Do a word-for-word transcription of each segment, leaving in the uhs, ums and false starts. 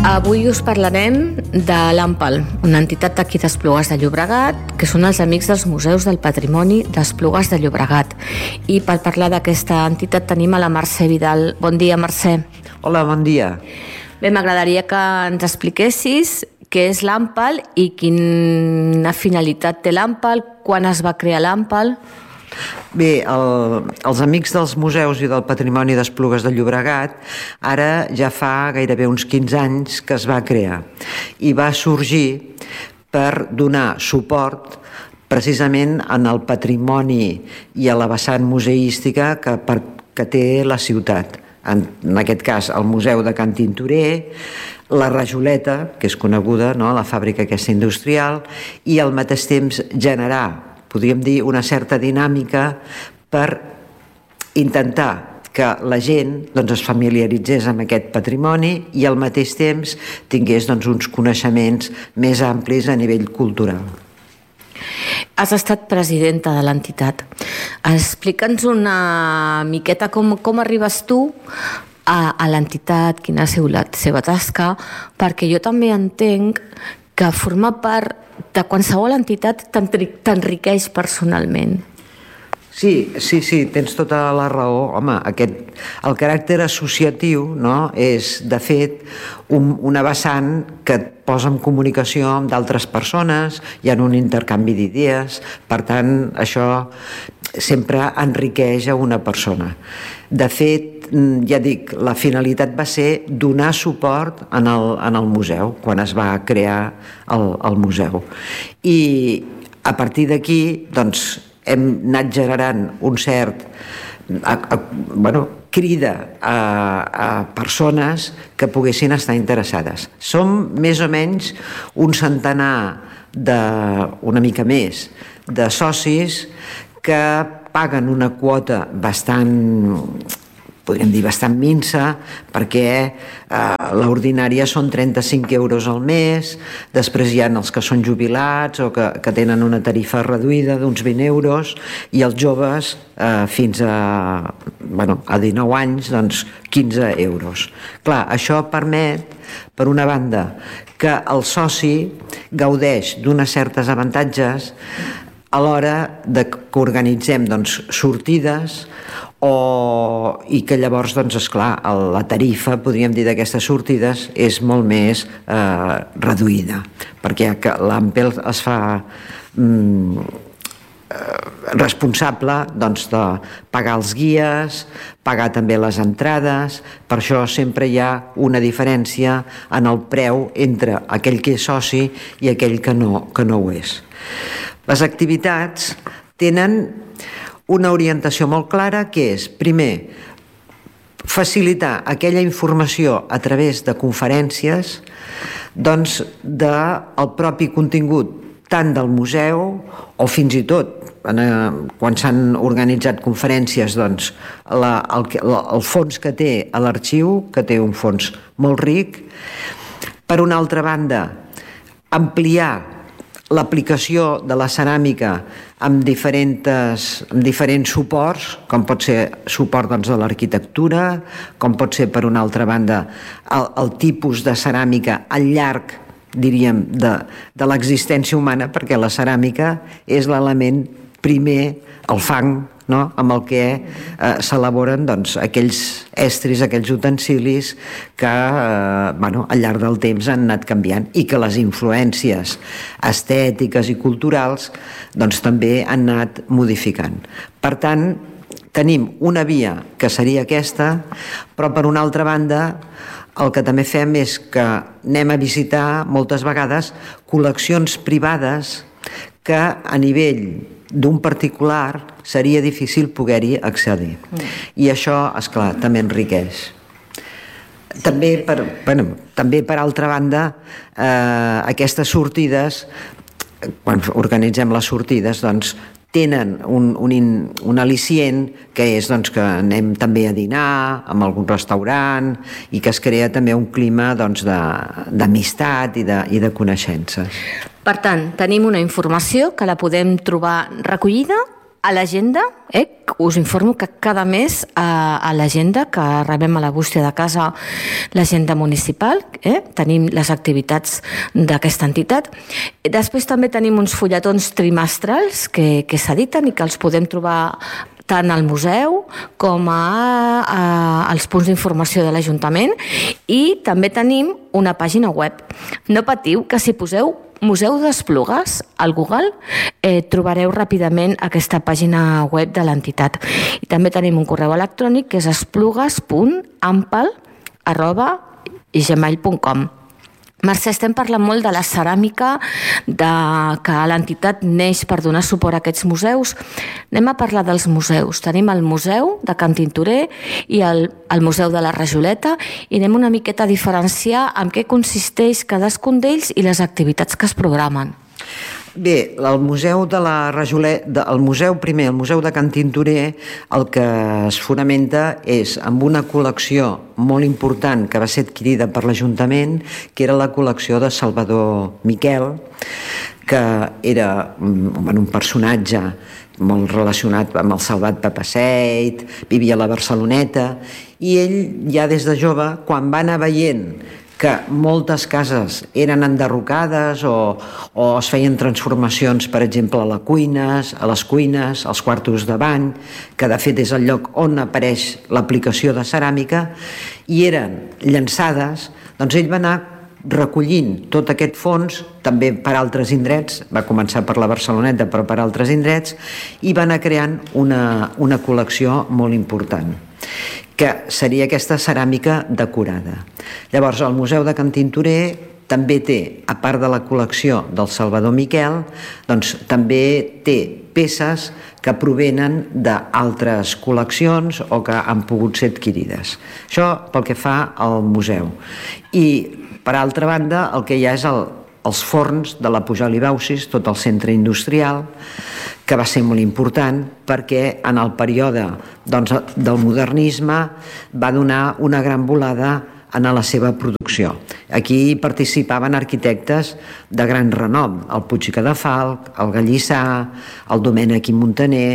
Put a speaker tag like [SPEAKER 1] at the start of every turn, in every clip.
[SPEAKER 1] Avui us parlarem de l'AMPAL, una entitat d'aquí d'Esplugues de Llobregat, que són els Amics dels Museus del Patrimoni d'Esplugues de Llobregat. I per parlar d'aquesta entitat tenim a la Mercè Vidal. Bon dia, Mercè.
[SPEAKER 2] Hola, bon dia.
[SPEAKER 1] Bé, m'agradaria que ens expliquessis què és l'AMPAL i quina finalitat té l'AMPAL, quan es va crear l'AMPAL.
[SPEAKER 2] Bé, el, els Amics dels Museus i del Patrimoni d'Esplugues de Llobregat ara ja fa gairebé uns quinze anys que es va crear i va sorgir per donar suport precisament en el patrimoni i a la vessant museística que, per, que té la ciutat. En, en aquest cas, el Museu de Can Tintorer, la Rajoleta, que és coneguda, no?, la fàbrica aquesta industrial, i al mateix temps generar, podríem dir, una certa dinàmica per intentar que la gent doncs, es familiaritzés amb aquest patrimoni i al mateix temps tingués doncs, uns coneixements més amplis a nivell cultural.
[SPEAKER 1] Has estat presidenta de l'entitat. Explica'ns una miqueta com, com arribes tu a, a l'entitat, quina ha sigut la seva tasca, perquè jo també entenc que formar part de qualsevol entitat t'enriqueix personalment.
[SPEAKER 2] Sí, sí, sí, tens tota la raó. Home, aquest, el caràcter associatiu, no?, és, de fet, un, una vessant que et posa en comunicació amb d'altres persones, hi ha un intercanvi d'idees, per tant, això sempre enriqueix a una persona. De fet, ja dic, la finalitat va ser donar suport en el, en el museu, quan es va crear el, el museu. I a partir d'aquí, doncs, hem anat generant un cert a, a, bueno, crida a, a persones que poguessin estar interessades. Som més o menys un centenar de, una mica més, de socis que paguen una quota bastant, podríem dir bastant minsa, perquè eh, l'ordinària són trenta-cinc euros al mes, després hi ha els que són jubilats o que, que tenen una tarifa reduïda d'uns vint euros, i els joves eh, fins a, bueno, a dinou anys, doncs quinze euros. Clar, això permet, per una banda, que el soci gaudeix d'unes certes avantatges a l'hora de que organitzem doncs, sortides, o, i que llavors, doncs, esclar, la tarifa, podríem dir, d'aquestes sortides és molt més eh, reduïda, perquè l'AMPAL es fa mm, eh, responsable doncs, de pagar els guies, pagar també les entrades. Per això sempre hi ha una diferència en el preu entre aquell que és soci i aquell que no, que no ho és. Les activitats tenen una orientació molt clara, que és, primer, facilitar aquella informació a través de conferències, doncs del propi contingut, tant del museu o fins i tot, quan s'han organitzat conferències, doncs, la, el, el fons que té a l'arxiu, que té un fons molt ric. Per una altra banda, ampliar l'aplicació de la ceràmica amb diferents, amb diferents suports, com pot ser suport doncs, de l'arquitectura, com pot ser, per una altra banda, el, el tipus de ceràmica al llarg, diríem, de, de l'existència humana, perquè la ceràmica és l'element primer, el fang, no?, amb el que eh, s'elaboren doncs, aquells estris, aquells utensilis que eh, bueno, al llarg del temps han anat canviant, i que les influències estètiques i culturals doncs, també han anat modificant. Per tant, tenim una via que seria aquesta, però per una altra banda el que també fem és que anem a visitar moltes vegades col·leccions privades que a nivell d'un particular seria difícil poder-hi accedir. Mm. I això, esclar, també enriqueix. També per, bueno, també per altra banda, eh, aquestes sortides, quan organitzem les sortides, doncs, tenen un, un, un al·licient que és doncs, que anem també a dinar en algun restaurant i que es crea també un clima doncs, d'amistat i, de, i de coneixences.
[SPEAKER 1] Per tant, tenim una informació que la podem trobar recollida a l'agenda, eh, us informo que cada mes a, a l'agenda que rebem a la bústia de casa, l'agenda municipal, eh, tenim les activitats d'aquesta entitat. Després també tenim uns fulletons trimestrals que, que s'editen i que els podem trobar tant al museu com a, a, als punts d'informació de l'Ajuntament, i també tenim una pàgina web. No patiu, que si poseu Museu d'Esplugues al Google eh, trobareu ràpidament aquesta pàgina web de l'entitat. I també tenim un correu electrònic que és esplugues punt ampal arroba gmail punt com. Mercè, estem parlant molt de la ceràmica, de que l'entitat neix per donar suport a aquests museus. Anem a parlar dels museus. Tenim el Museu de Can Tintorer i el, el Museu de la Rajoleta, i anem una miqueta a diferenciar en què consisteix cadascun d'ells i les activitats que es programen.
[SPEAKER 2] Bé, el Museu de la Rajoleta, el museu primer, el Museu de Can Tintorer, el que es fonamenta és amb una col·lecció molt important que va ser adquirida per l'Ajuntament, que era la col·lecció de Salvador Miquel, que era un personatge molt relacionat amb el Salvat Papasseit, vivia a la Barceloneta, i ell ja des de jove, quan va anar veient que moltes cases eren enderrocades o, o es feien transformacions, per exemple, a les cuines, a les cuines, als quartos de bany, que de fet és el lloc on apareix l'aplicació de ceràmica, i eren llançades, doncs ell va anar recollint tot aquest fons, també per altres indrets, va començar per la Barceloneta, però per altres indrets, i va anar creant una, una col·lecció molt important, que seria aquesta ceràmica decorada. Llavors, el Museu de Can Tintorer també té, a part de la col·lecció del Salvador Miquel, doncs també té peces que provenen d'altres col·leccions o que han pogut ser adquirides. Això pel que fa al museu. I, per altra banda, el que hi ha és el, els forns de la Pujol i Baucis, tot el centre industrial, que va ser molt important perquè en el període doncs, del modernisme va donar una gran volada en la seva producció. Aquí participaven arquitectes de gran renom, el Puig i Cadafalch, el Gallissà, el Domènech i Muntaner,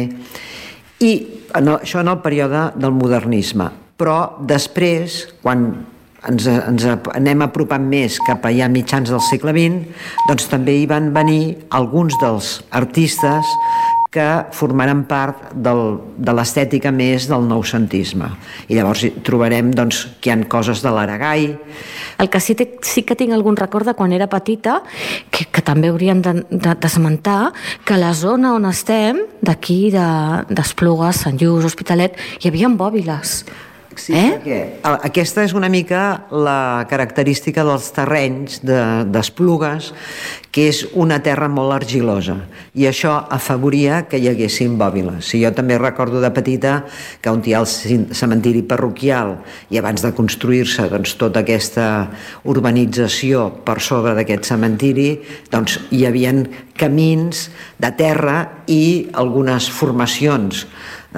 [SPEAKER 2] i això en el període del modernisme. Però després, quan ens, ens anem apropant més cap a ja mitjans del segle vint, doncs també hi van venir alguns dels artistes que formaran part del, de l'estètica més del noucentisme. I llavors trobarem doncs, que hi ha coses de l'Aragai.
[SPEAKER 1] El que sí, te, sí que tinc algun record de quan era petita, que, que també hauríem d'esmentar, de, que a la zona on estem, d'aquí, d'Esplugues, Sant Lluís, Hospitalet, hi havia bòbiles.
[SPEAKER 2] Sí, eh? Perquè aquesta és una mica la característica dels terrenys d'Esplugues, que és una terra molt argilosa, i això afavoria que hi haguessin bòbiles. Si jo també recordo de petita que on hi ha el cementiri parroquial i abans de construir-se doncs, tota aquesta urbanització per sobre d'aquest cementiri, doncs hi havia camins de terra i algunes formacions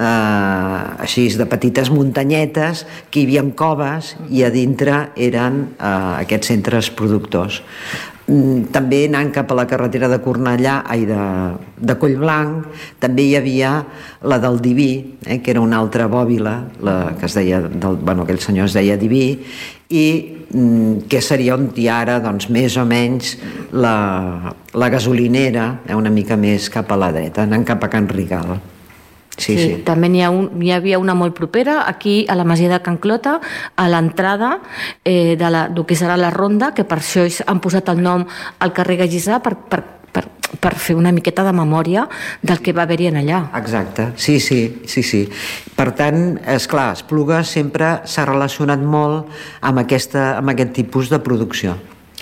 [SPEAKER 2] Uh, així de petites muntanyetes, que hi havia coves i a dintre eren uh, aquests centres productors. Mm, també anant cap a la carretera de Cornellà, ai, de, de Collblanc, també hi havia la del Diví, eh, que era una altra bòbila, la, que es deia, del, bueno, aquell senyor es deia Diví, i mm, que seria on hi ha ara doncs, més o menys la, la gasolinera, eh, una mica més cap a la dreta, anant cap a Can Rigal. Sí, sí, sí.
[SPEAKER 1] També n'hi ha un, n'hi havia una molt propera, aquí a la Masia de Can Clota, a l'entrada eh, de la, del que serà la Ronda, que per això han posat el nom al carrer Gallissà per, per, per, per fer una miqueta de memòria del que va haver-hi en allà.
[SPEAKER 2] Exacte, sí, sí, sí, sí. Per tant, esclar, Esplugues sempre s'ha relacionat molt amb, aquesta, amb aquest tipus de producció.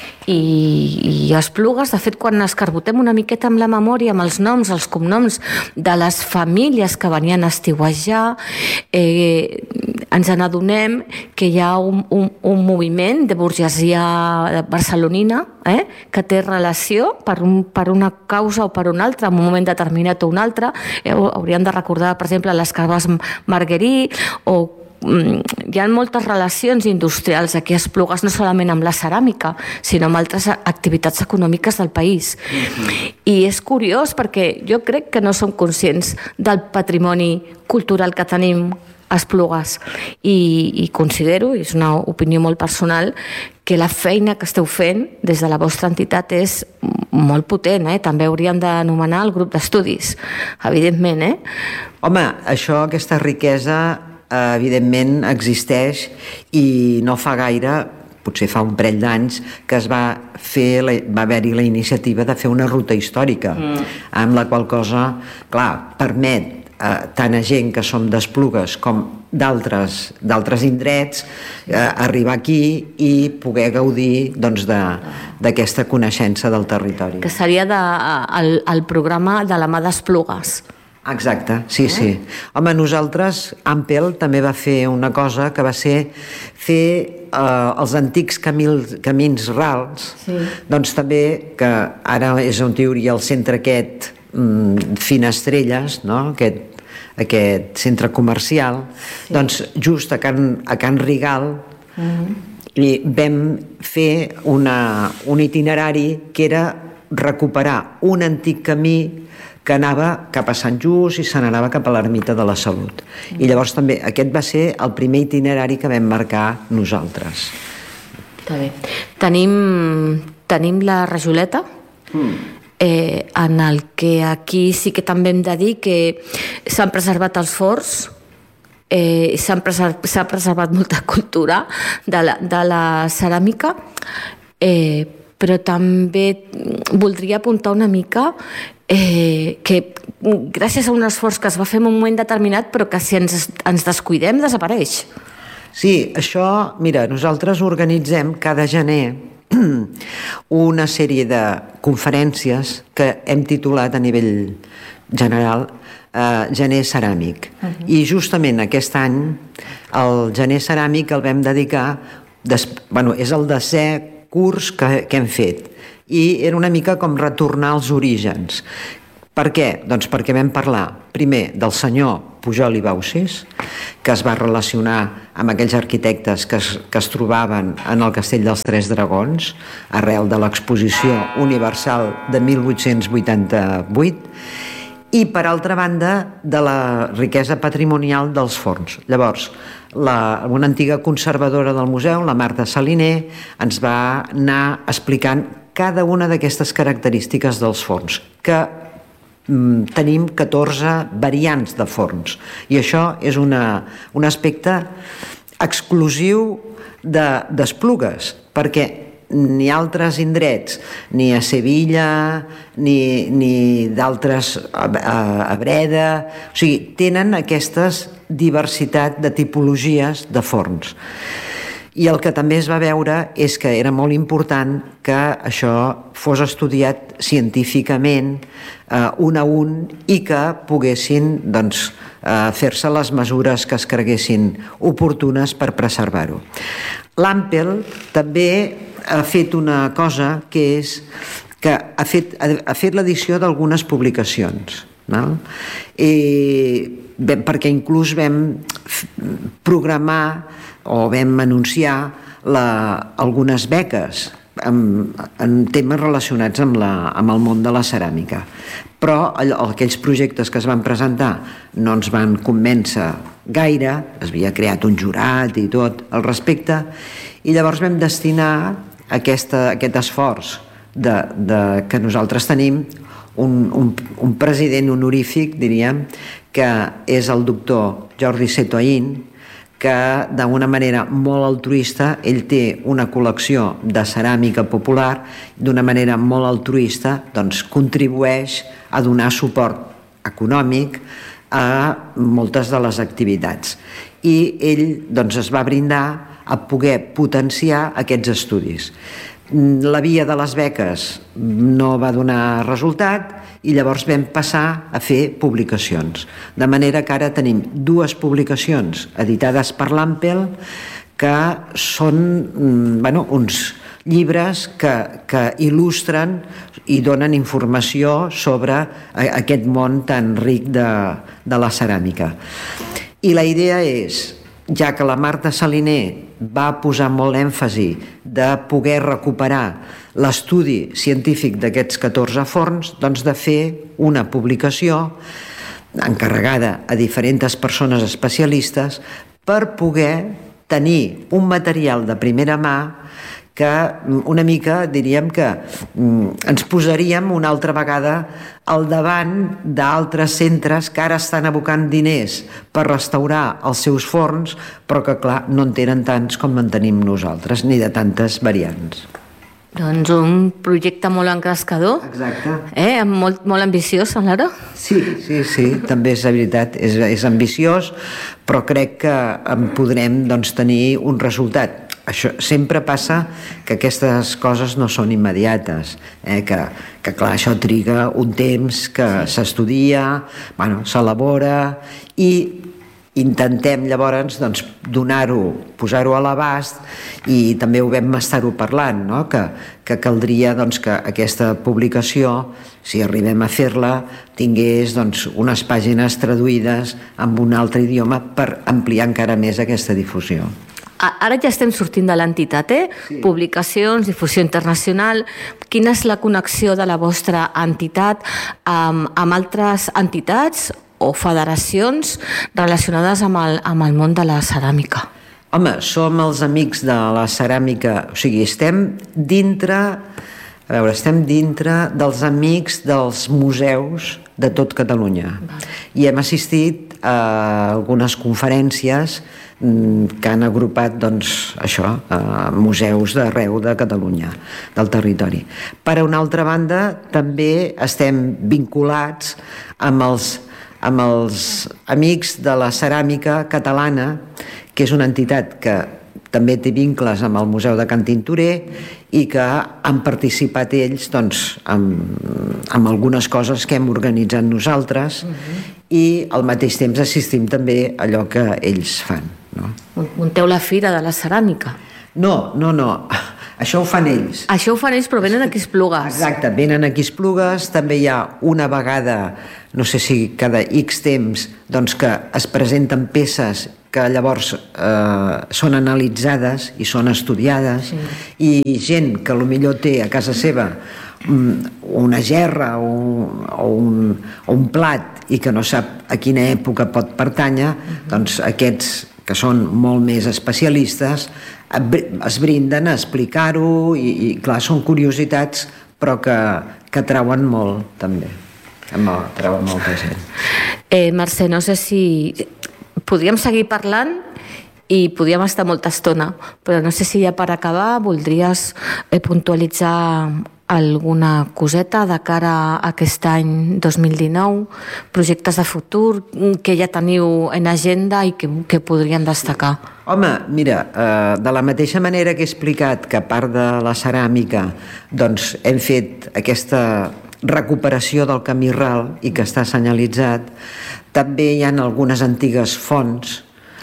[SPEAKER 1] I, i Esplugues, de fet, quan escarbotem una miqueta amb la memòria, amb els noms, els cognoms de les famílies que venien a estiuejar, eh, ens n'adonem que hi ha un, un, un moviment de burgesia barcelonina eh, que té relació per, un, per una causa o per una altra, en un moment determinat o un altre. Eh, hauríem de recordar, per exemple, les caves Marguerí o hi ha moltes relacions industrials aquí a Esplugues, no solament amb la ceràmica, sinó amb altres activitats econòmiques del país. Mm-hmm. I és curiós perquè jo crec que no som conscients del patrimoni cultural que tenim a Esplugues i, i considero, i és una opinió molt personal, que la feina que esteu fent des de la vostra entitat és molt potent, eh? També hauríem d'anomenar el grup d'estudis, evidentment, eh?
[SPEAKER 2] Home, això, aquesta riquesa, eh, evidentment existeix i no fa gaire, potser fa un parell d'anys, que es va fer, va haver-hi la iniciativa de fer una ruta històrica, mm. amb la qual cosa, clar, permet Uh, tant a gent que som d'Esplugues com d'altres d'altres indrets uh, arribar aquí i poder gaudir doncs, d'aquesta coneixença del territori.
[SPEAKER 1] Que seria de, el, el programa de la mà d'Esplugues.
[SPEAKER 2] Exacte, sí, eh? sí. Home, nosaltres, Ampel també va fer una cosa que va ser fer eh, els antics camins, camins rals, sí. Doncs també, que ara és on hi hauria el centre aquest mm, Finestrelles, no? Aquest aquest centre comercial, sí. Doncs just a Can, a Can Rigal uh-huh. i vam fer una, un itinerari que era recuperar un antic camí que anava cap a Sant Just i se n'anava cap a l'Ermita de la Salut. Uh-huh. I llavors també aquest va ser el primer itinerari que vam marcar nosaltres.
[SPEAKER 1] Està bé. Tenim, tenim la rajoleta? Mm. Eh, en el que aquí sí que també hem de dir que s'han preservat els forns, eh, s'ha preservat, preservat molta cultura de la, de la ceràmica, eh, però també voldria apuntar una mica eh, que gràcies a un esforç que es va fer en un moment determinat però que si ens, ens descuidem desapareix.
[SPEAKER 2] Sí, això, mira, nosaltres organitzem cada gener una sèrie de conferències que hem titulat a nivell general eh, Gener Ceràmic. Uh-huh. I justament aquest any el Gener Ceràmic el vam dedicar, des, bueno, és el desè curs que, que hem fet i era una mica com retornar als orígens. Per què? Doncs perquè vam parlar primer del senyor Pujol i Baucis, que es va relacionar amb aquells arquitectes que es, que es trobaven en el Castell dels Tres Dragons arrel de l'Exposició Universal de mil vuit-cents vuitanta-vuit i, per altra banda, de la riquesa patrimonial dels forns. Llavors, la, una antiga conservadora del museu, la Marta Saliner, ens va anar explicant cada una d'aquestes característiques dels forns, que tenim catorze variants de forns i això és una, un aspecte exclusiu d'Esplugues, de, perquè ni altres indrets, ni a Sevilla ni, ni d'altres a, a, a Breda, o sigui, tenen aquestes diversitat de tipologies de forns. I el que també es va veure és que era molt important que això fos estudiat científicament eh, un a un i que poguessin doncs, eh, fer-se les mesures que es creguessin oportunes per preservar-ho. L'Ampel també ha fet una cosa que és que ha fet, ha fet l'edició d'algunes publicacions, no? I, bé, perquè inclús vam programar o vam anunciar la, algunes beques en, en temes relacionats amb, la, amb el món de la ceràmica. Però allò, aquells projectes que es van presentar no ens van convèncer gaire, es havia creat un jurat i tot al respecte, i llavors vam destinar aquesta, aquest esforç de, de, que nosaltres tenim un, un, un president honorífic, diríem, que és el doctor Jordi Setoín, que d'una manera molt altruista, ell té una col·lecció de ceràmica popular, d'una manera molt altruista doncs, contribueix a donar suport econòmic a moltes de les activitats. I ell doncs, es va brindar a poder potenciar aquests estudis. La via de les beques no va donar resultat i llavors vam passar a fer publicacions. De manera que ara tenim dues publicacions editades per l'Ampel que són bueno, uns llibres que, que il·lustren i donen informació sobre aquest món tan ric de, de la ceràmica. I la idea és ja que la Marta Saliner va posar molt èmfasi de poder recuperar l'estudi científic d'aquests catorze forns, doncs de fer una publicació encarregada a diferents persones especialistes per poder tenir un material de primera mà que una mica diríem que ens posaríem una altra vegada al davant d'altres centres que ara estan abocant diners per restaurar els seus forns, però que clar, no en tenen tants com en tenim nosaltres, ni de tantes variants.
[SPEAKER 1] Doncs un projecte molt encrescador.
[SPEAKER 2] Exacte.
[SPEAKER 1] Eh? Molt, molt ambiciós, Laura?
[SPEAKER 2] Sí, sí, sí, també és veritat, és, és ambiciós, però crec que en podrem doncs, tenir un resultat. Això sempre passa que aquestes coses no són immediates, eh? que, que clar, això triga un temps que s'estudia, bueno, s'elabora i intentem llavors doncs, donar-ho, posar-ho a l'abast, i també ho vam estar-ho parlant, no? que, que caldria doncs, que aquesta publicació, si arribem a fer-la, tingués doncs, unes pàgines traduïdes en un altre idioma per ampliar encara més aquesta difusió.
[SPEAKER 1] Ara ja estem sortint de l'entitat, eh? Sí. Publicacions, difusió internacional. Quina és la connexió de la vostra entitat amb, amb altres entitats o federacions relacionades amb el, amb el món de la ceràmica?
[SPEAKER 2] Home, som els amics de la ceràmica, o sigui, estem dintre, a veure, estem dintre dels amics dels museus de tot Catalunya. Vale. I hem assistit a algunes conferències que han agrupat doncs, això, a museus d'arreu de Catalunya, del territori. Per una altra banda, també estem vinculats amb els, amb els amics de la ceràmica catalana, que és una entitat que també té vincles amb el Museu de Can Tintorer i que han participat ells doncs, amb, amb algunes coses que hem organitzat nosaltres, uh-huh. i al mateix temps assistim també a allò que ells fan. No?
[SPEAKER 1] Munteu la fira de la ceràmica?
[SPEAKER 2] No, no, no. Això ho fan ells.
[SPEAKER 1] Això ho fan ells, però venen aquí Esplugues.
[SPEAKER 2] Exacte, venen aquí Esplugues. També hi ha una vegada, no sé si cada X temps, doncs que es presenten peces que llavors eh, són analitzades i són estudiades, sí. I gent que potser té a casa seva una gerra o un, o un plat i que no sap a quina època pot pertànyer, uh-huh. doncs aquests que són molt més especialistes es brinden a explicar-ho i, i clar, són curiositats però que, que trauen molt també, trauen molta gent.
[SPEAKER 1] Eh, Mercè, no sé si podríem seguir parlant i podríem estar molta estona, però no sé si ja per acabar voldries eh, puntualitzar alguna coseta de cara a aquest any dos mil dinou, projectes de futur que ja teniu en agenda i que, que podrien destacar.
[SPEAKER 2] Home, mira, eh, de la mateixa manera que he explicat que a part de la ceràmica doncs hem fet aquesta recuperació del camí ral i que està senyalitzat, també hi ha algunes antigues fonts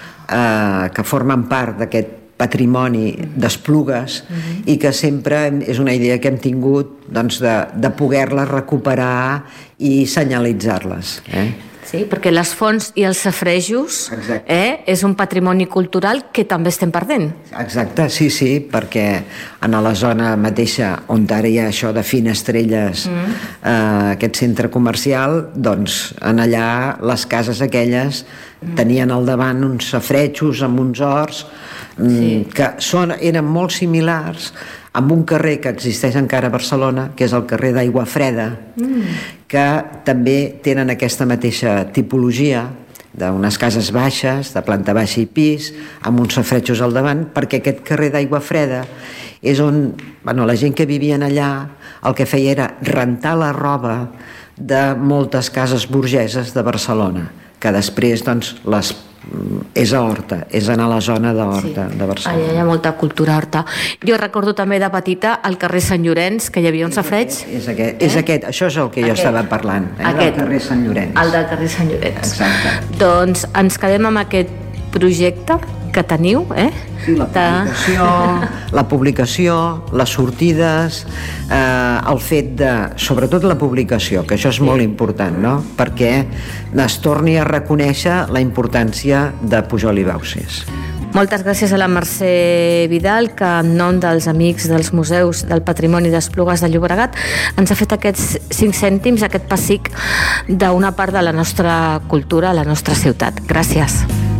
[SPEAKER 2] eh, que formen part d'aquest patrimoni d'Esplugues, uh-huh. i que sempre és una idea que hem tingut doncs, de, de poder-les recuperar i senyalitzar-les. Eh?
[SPEAKER 1] Sí, perquè les fonts i els safaretjos eh, és un patrimoni cultural que també estem perdent.
[SPEAKER 2] Exacte, sí, sí, perquè en la zona mateixa on ara hi ha això de Finestrelles, mm. eh, aquest centre comercial, doncs en allà les cases aquelles mm. tenien al davant uns safaretjos amb uns horts, sí. que són, eren molt similars amb un carrer que existeix encara a Barcelona, que és el carrer d'Aigua Freda, mm. que també tenen aquesta mateixa tipologia d'unes cases baixes, de planta baixa i pis, amb uns safaretjos al davant, perquè aquest carrer d'Aigua Freda és on, bueno, la gent que vivien allà el que feia era rentar la roba de moltes cases burgeses de Barcelona, que després doncs les és a Horta, és anar a la zona d'Horta, sí. de Barcelona.
[SPEAKER 1] Allà hi ha molta cultura horta. Jo recordo també de petita al carrer Sant Llorenç, que hi havia un safareig.
[SPEAKER 2] És aquest, és eh? aquest, això és el que jo aquest. estava parlant, eh?
[SPEAKER 1] Aquest.
[SPEAKER 2] Del carrer Sant Llorenç.
[SPEAKER 1] El del carrer Sant Llorenç.
[SPEAKER 2] Exacte.
[SPEAKER 1] Doncs ens quedem amb aquest projecte que teniu, eh?
[SPEAKER 2] Sí, la publicació, la publicació, les sortides, eh, el fet de, sobretot la publicació, que això és molt important, no? Perquè es torni a reconèixer la importància de Pujol i Baucis.
[SPEAKER 1] Moltes gràcies a la Mercè Vidal, que en nom dels amics dels museus del patrimoni d'Esplugues de Llobregat ens ha fet aquests cinc cèntims, aquest pessic d'una part de la nostra cultura, la nostra ciutat. Gràcies.